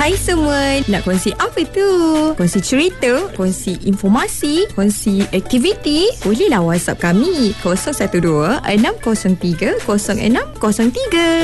Hai semua, nak kongsi apa tu? Kongsi cerita, kongsi informasi, kongsi aktiviti? Bolehlah WhatsApp kami 012 603 0603.